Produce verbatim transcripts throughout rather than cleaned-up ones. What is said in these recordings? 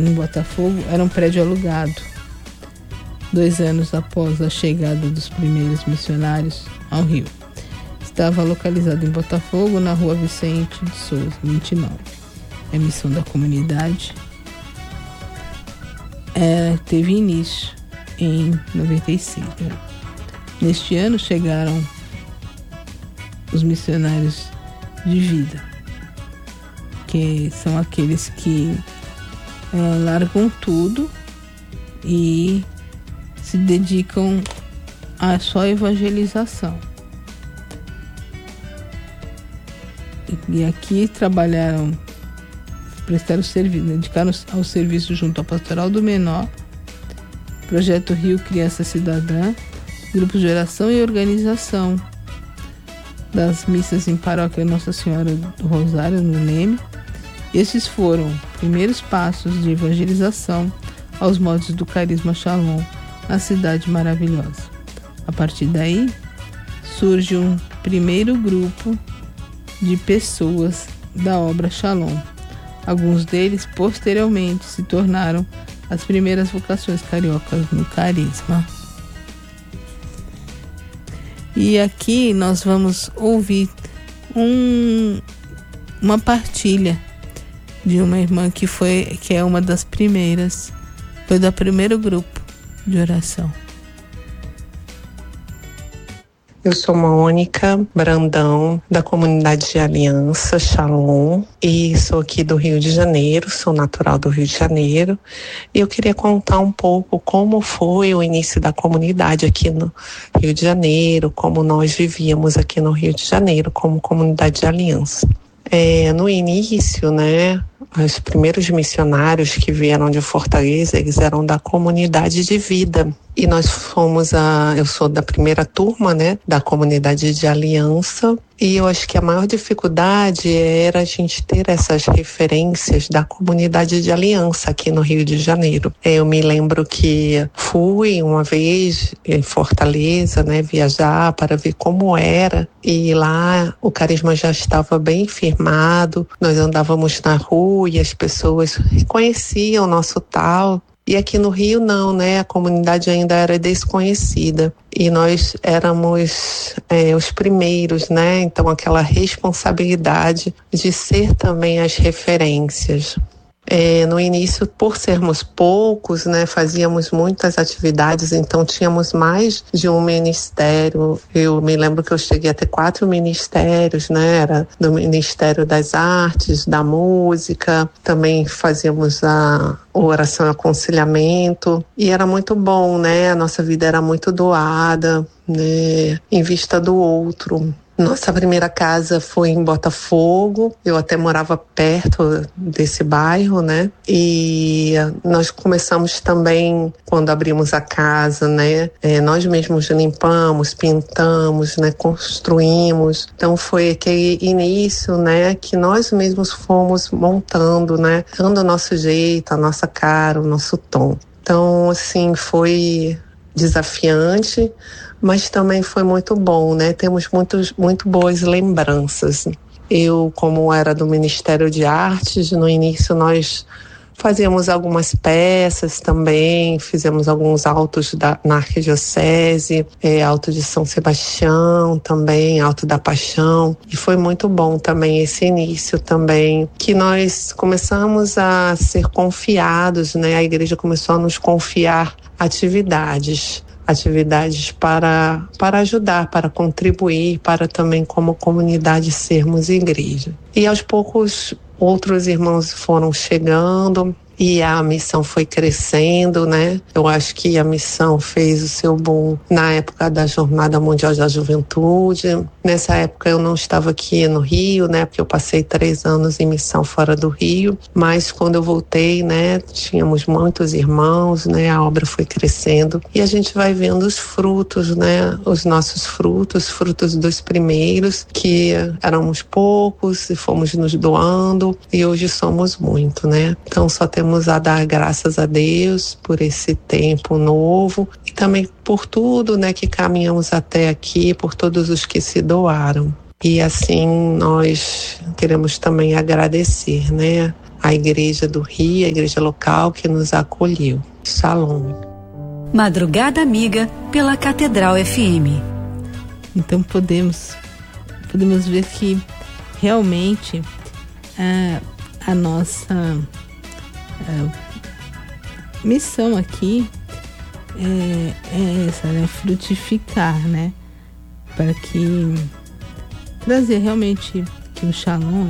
em Botafogo, era um prédio alugado. Dois anos após a chegada dos primeiros missionários ao Rio. Estava localizado em Botafogo, na rua Vicente de Souza, vinte e nove. A missão da comunidade é, teve início em noventa e seis. Né? Neste ano chegaram os missionários de vida, que são aqueles que é, largam tudo e se dedicam à só evangelização. E aqui trabalharam, prestaram serviço, dedicaram ao serviço junto à Pastoral do Menor, Projeto Rio Criança Cidadã, grupos de oração e organização das missas em paróquia Nossa Senhora do Rosário, no Leme. Esses foram primeiros passos de evangelização aos moldes do carisma Shalom na cidade maravilhosa. A partir daí, surge um primeiro grupo de pessoas da obra Shalom. Alguns deles, posteriormente, se tornaram as primeiras vocações cariocas no carisma. E aqui nós vamos ouvir um, uma partilha de uma irmã que foi, que é uma das primeiras, foi do primeiro grupo de oração. Eu sou Mônica Brandão, da comunidade de Aliança Shalom, e sou aqui do Rio de Janeiro, sou natural do Rio de Janeiro, e eu queria contar um pouco como foi o início da comunidade aqui no Rio de Janeiro, como nós vivíamos aqui no Rio de Janeiro, como comunidade de Aliança. É, no início, né, os primeiros missionários que vieram de Fortaleza, eles eram da comunidade de vida. E nós fomos a... Eu sou da primeira turma, né, da comunidade de Aliança. E eu acho que a maior dificuldade era a gente ter essas referências da comunidade de Aliança aqui no Rio de Janeiro. Eu me lembro que fui uma vez em Fortaleza, né, viajar para ver como era. E lá o carisma já estava bem firmado. Nós andávamos na rua e as pessoas reconheciam o nosso tal. E aqui no Rio não, né? A comunidade ainda era desconhecida e nós éramos é, os primeiros, né? Então aquela responsabilidade de ser também as referências. É, no início, por sermos poucos, né, fazíamos muitas atividades, então tínhamos mais de um ministério. Eu me lembro que eu cheguei a ter quatro ministérios, né, era do Ministério das Artes, da Música, também fazíamos a oração e aconselhamento, e era muito bom, né, a nossa vida era muito doada, né, em vista do outro. Nossa primeira casa foi em Botafogo, eu até morava perto desse bairro, né? E nós começamos também, quando abrimos a casa, né? É, nós mesmos limpamos, pintamos, né? Construímos. Então foi aquele início, né? Que nós mesmos fomos montando, né? Dando o nosso jeito, a nossa cara, o nosso tom. Então, assim, foi desafiante, mas também foi muito bom, né? Temos muitos, muito boas lembranças. Eu, como era do Ministério de Artes, no início nós fazíamos algumas peças também, fizemos alguns autos da, na Arquidiocese, é, Alto de São Sebastião também, Alto da Paixão, e foi muito bom também esse início também, que nós começamos a ser confiados, né? A igreja começou a nos confiar atividades, atividades para, para ajudar, para contribuir, para também como comunidade sermos igreja. E aos poucos outros irmãos foram chegando e a missão foi crescendo, né? Eu acho que a missão fez o seu boom na época da Jornada Mundial da Juventude. Nessa época eu não estava aqui no Rio, né? Porque eu passei três anos em missão fora do Rio. Mas quando eu voltei, né? Tínhamos muitos irmãos, né? A obra foi crescendo e a gente vai vendo os frutos, né? Os nossos frutos, frutos dos primeiros, que éramos poucos e fomos nos doando e hoje somos muito, né? Então só temos a dar graças a Deus por esse tempo novo e também por tudo, né, que caminhamos até aqui, por todos os que se doaram. E assim nós queremos também agradecer, né, a igreja do Rio, a igreja local que nos acolheu. Shalom. Madrugada Amiga pela Catedral F M. Então podemos, podemos ver que realmente a, a nossa a missão aqui é, é essa, né? Frutificar, né? Para que trazer realmente que o Shalom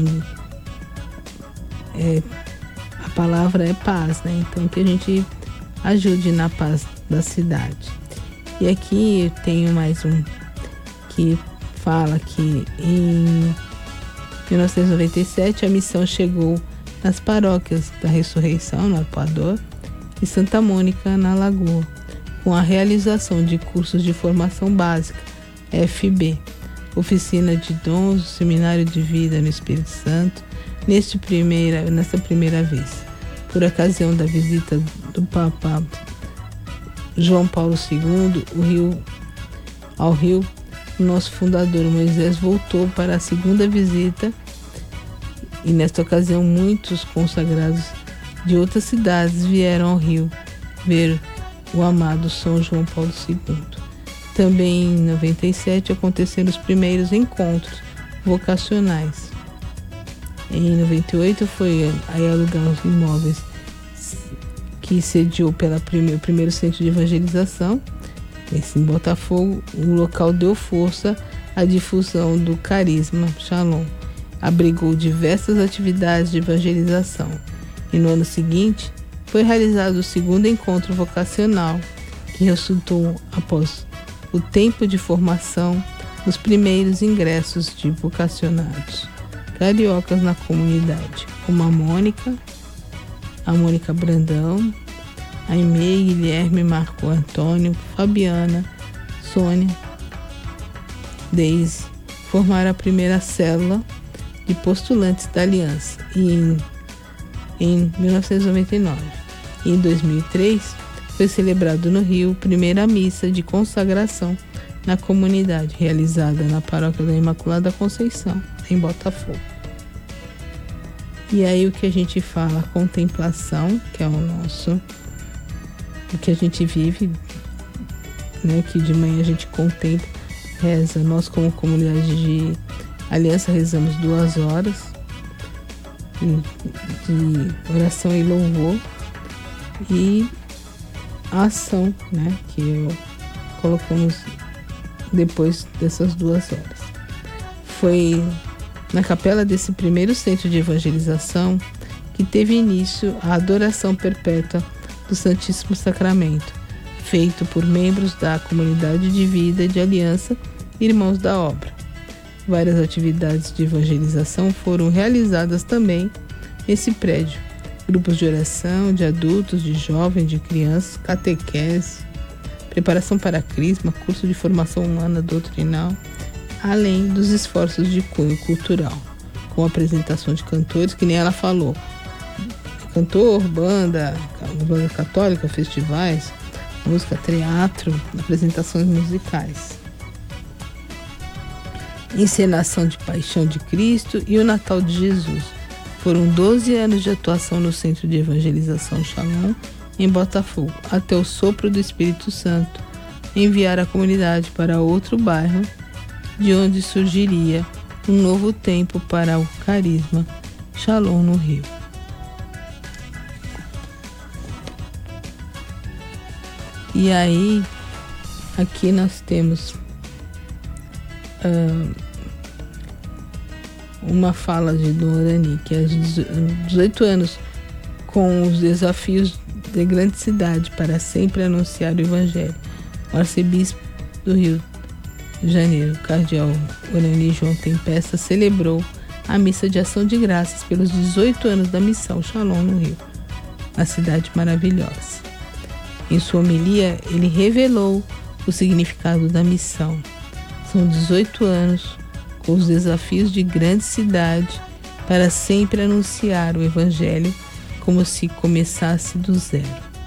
é, é, a palavra é paz, né? Então que a gente ajude na paz da cidade. E aqui eu tenho mais um que fala que em mil novecentos e noventa e sete a missão chegou nas paróquias da Ressurreição, no Equador, e Santa Mônica, na Lagoa, com a realização de cursos de formação básica, F B, oficina de dons, seminário de vida no Espírito Santo, neste primeira, nessa primeira vez. Por ocasião da visita do Papa João Paulo segundo o Rio, ao Rio, o nosso fundador Moisés voltou para a segunda visita e nesta ocasião muitos consagrados de outras cidades vieram ao Rio ver o amado São João Paulo segundo. Também em noventa e sete aconteceram os primeiros encontros vocacionais. Em noventa e oito foi aí alugar os imóveis que sediou pela primeiro, o primeiro centro de evangelização. Esse em Botafogo, o local deu força à difusão do carisma Shalom. Abrigou diversas atividades de evangelização. E no ano seguinte, foi realizado o segundo encontro vocacional, que resultou, após o tempo de formação, nos primeiros ingressos de vocacionados cariocas na comunidade, como a Mônica, a Mônica Brandão, a Aimee, Guilherme, Marco Antônio, Fabiana, Sônia, Deise, formaram a primeira célula de postulantes da Aliança e em, em mil novecentos e noventa e nove. E em dois mil e três foi celebrado no Rio a primeira missa de consagração na comunidade, realizada na Paróquia da Imaculada Conceição, em Botafogo. E aí o que a gente fala, a contemplação, que é o nosso, o que a gente vive, né, que de manhã a gente contempla, reza. Nós como comunidade de Aliança rezamos duas horas de, de oração e louvor e a ação, né, que colocamos depois dessas duas horas. Foi na capela desse primeiro centro de evangelização que teve início a adoração perpétua do Santíssimo Sacramento, feito por membros da comunidade de vida de Aliança Irmãos da Obra. Várias atividades de evangelização foram realizadas também nesse prédio. Grupos de oração, de adultos, de jovens, de crianças, catequese, preparação para a crisma, curso de formação humana doutrinal, além dos esforços de cunho cultural, com apresentação de cantores, que nem ela falou, cantor, banda, banda católica, festivais, música, teatro, apresentações musicais, encenação de Paixão de Cristo e o Natal de Jesus. Foram doze anos de atuação no Centro de Evangelização Shalom, em Botafogo, até o sopro do Espírito Santo enviar a comunidade para outro bairro, de onde surgiria um novo tempo para o carisma Shalom no Rio. E aí, aqui nós temos uh, uma fala de Dom Orani, que é dezoito anos com os desafios de grande cidade para sempre anunciar o Evangelho. O arcebispo do Rio de Janeiro, cardeal Orani João Tempesta, celebrou a missa de ação de graças pelos dezoito anos da missão Shalom no Rio, a cidade maravilhosa. Em sua homilia, ele revelou o significado da missão. São dezoito anos com os desafios de grande cidade para sempre anunciar o Evangelho como se começasse do zero.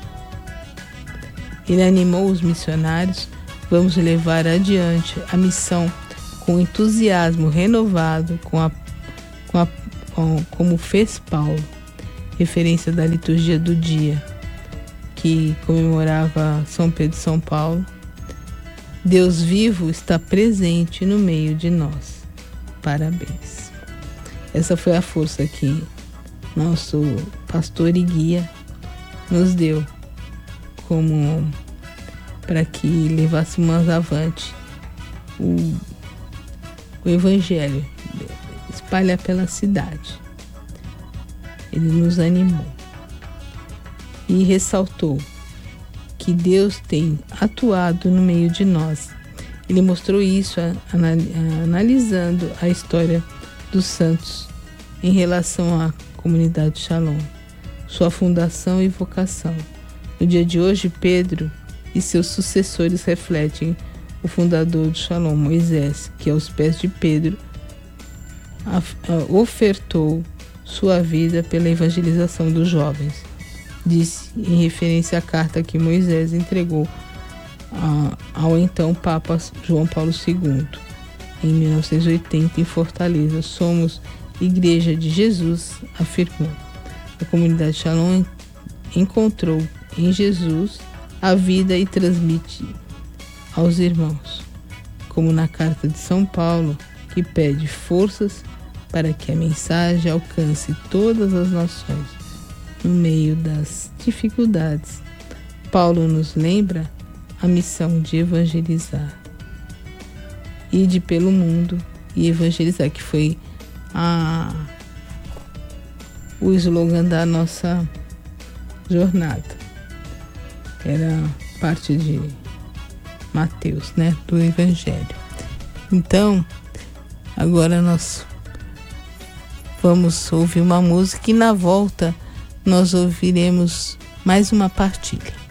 Ele animou os missionários: vamos levar adiante a missão com entusiasmo renovado, com a, com a, com, como fez Paulo. referência da liturgia do dia, que comemorava São Pedro e São Paulo. Deus vivo está presente no meio de nós. Parabéns. Essa foi a força que nosso pastor e guia nos deu como para que levássemos avante o, o Evangelho, espalhar pela cidade. Ele nos animou e ressaltou que Deus tem atuado no meio de nós. Ele mostrou isso analisando a história dos santos em relação à comunidade Shalom, sua fundação e vocação. No dia de hoje, Pedro e seus sucessores refletem o fundador do Shalom, Moisés, que aos pés de Pedro ofertou sua vida pela evangelização dos jovens. Disse em referência à carta que Moisés entregou a, ao então Papa João Paulo segundo, em mil novecentos e oitenta, em Fortaleza. Somos Igreja de Jesus, afirmou. A comunidade Shalom encontrou em Jesus a vida e transmite aos irmãos, como na carta de São Paulo, que pede forças para que a mensagem alcance todas as nações. No meio das dificuldades, Paulo nos lembra a missão de evangelizar. Ide pelo mundo e evangelizar, que foi a, o slogan da nossa jornada. Era parte de Mateus, né, do Evangelho. Então, agora nós vamos ouvir uma música e na volta nós ouviremos mais uma partilha.